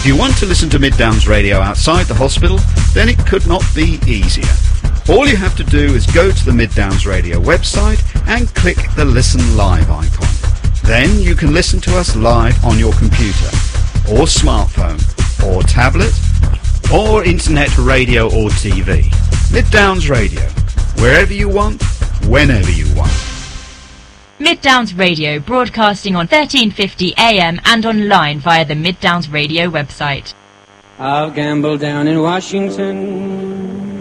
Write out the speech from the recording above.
If you want to listen to Mid Downs Radio outside the hospital, then it could not be easier. All you have to do is go to the Mid Downs Radio website and click the Listen Live icon. Then you can listen to us live on your computer, or smartphone, or tablet, or internet radio or TV. Mid Downs Radio, wherever you want, whenever you want. Mid Downs Radio, broadcasting on 1350 AM and online via the Mid Downs Radio website. I've gambled down in Washington,